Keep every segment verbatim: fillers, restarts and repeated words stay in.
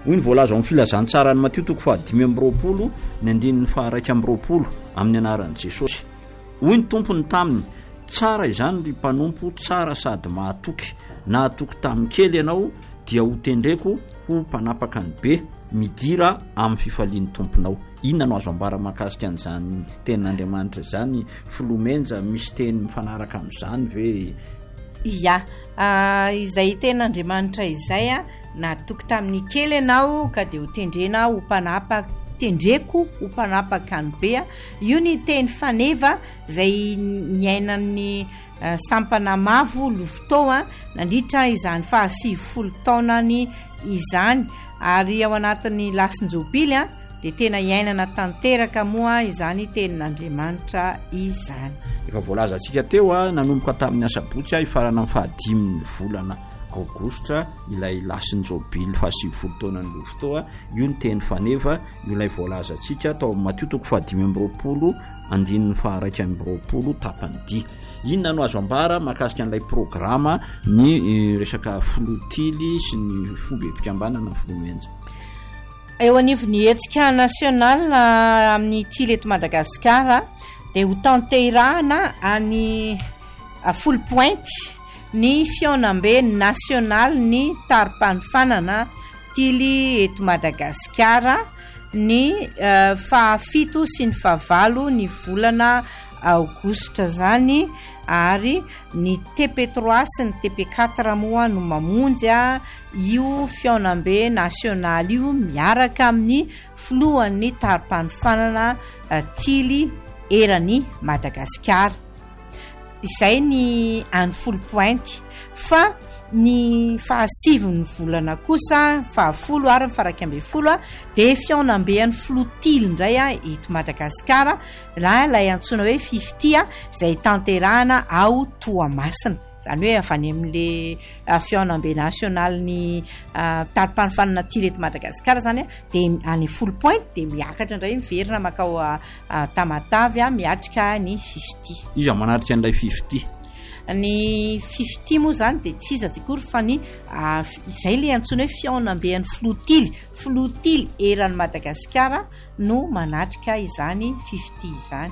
hoy ny voalaza amin'ny filazantsara ny Matteo toko fahadimy amby roapolo ny andininy faharaiky amby roapolo amin'ny anaran'i Jesosy. Hoy ny tompony taminy, tsara izany ry mpanompo, tsara sady mahatoky, nahatoky tamin'ny kely ianao dia ho tendreko ho mpanapaka ny be, midira amin'ny fifalian'ny tomponao. Inona no azo ambara mahakasika an'izany tenin'Andriamanitra izany? Filomenja misy teny mifanaraka amin'izany ve? Ya, uh, izay tenin'Andriamanitra izay a, nahatoky tamin'ny kely ianao ka dia ho tendrena ho mpanapaka, tendreko ho mpanapaka ny be. Io ny teny faneva izay niainan'ny uh, sampana mavo Lofotoa nandritra izany fahasivy folo taonany izany, ary ao anatin'ny lasin-jobily a dia tena iainana tanteraka moa izany tenin'Andriamanitra izany. Efa voalaza antsika teo a, nanomboka tamin'ny asabotsy a ifarana amin'ny fahadimy ny volana aogositra ilay lasin'ny jobily fahasivy folo taonany Lofotoa. Io ny teny faneva ilay voalaza antsika tao amin'ny Matteo toko fahadimy amby roapolo andininy faharaiky amby roapolo tapany dy. Inona no azo ambara mahakasika an'ilay programa ny resaka flotily sy ny fomba hipikambanana ny filomenja? Eo anivon'ny hetsika nasional amin'ny tily eto Madagasikara dia ho tanterahana any full point ny fionambe nasional ny tarim-panofanana tily eto Madagasikara ny uh, fahafito sy ny fahavalo ny volana aogositra zany, ary ny T P trois sy ny T P quatre moa no mamonjy io fionambe nasional io miaraka amin'ny filohan'ny tarim-panofanana uh, tily eran'ny Madagasikara. Izay ny any full point. Fa ny fahasivy ny volana kosa fahafolo ary mifaraka amby folo dia fionambean'ny flotily indray a eto Madagasikara, raha ilay antsoina hoe fifty izay tanterahana ao Toamasina. Zany hoe avy any amin'le uh, fionambe nasional ny uh, tarim-panofanana tily eto Madagasikara zany a, dia any full point dia miakatra indray miverina makao uh, uh, Tamatavy a, miatrika ny fifty. Iza manatrika an'ilay fifty? Ny fifty moa zany dia tsy iza tsikory fa ny uh, izay le antsoina hoe fionambean'ny flotily, flotily eran'ny Madagasikara no manatrika izany fifty izany.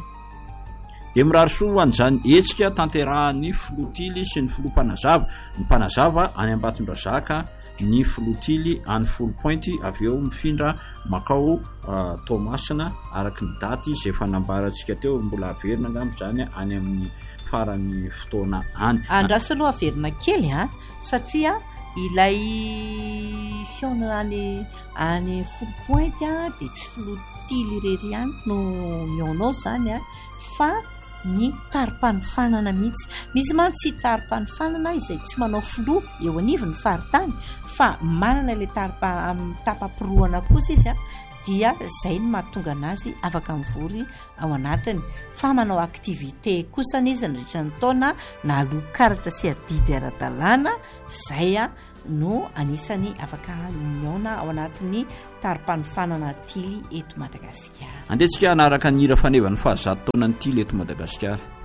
Dia mirary soa an'izany hetsika tanterahan'ny flotily sy ny filohampanazava. Ny mpanazava any Ambatondrazaka, ny flotily any full point, avy eo mifindra makao uh, Toamasina araky ny daty izay efa nambarantsika teo, mbola averina angamba izany any amin'ny farany fotoana any. Andraso aloha averina kely ha, satria ilay fiona any any full point a dia tsy flotily irery ihany no mionao zany a, fa ny tarim-panofanana mihitsy. Misy man tsy tarim-panofanana izay tsy manao filoha eo anivon'ny faritany, fa manana ilay tapapirohana kosa izy a, dia izay no mahatonga anazy afaka mivory ao anatiny. Fa manao aktivité kosa izy nandritra ny taona na aloha-karatra sy adidy ara-dalàna, izay a no anisany afaka miaona ao anatin'ny tarim-panofanana tily eto Madagasikara. Andetsika anaraka ny hira faneva ny fahazato taonany tily eto Madagasikara.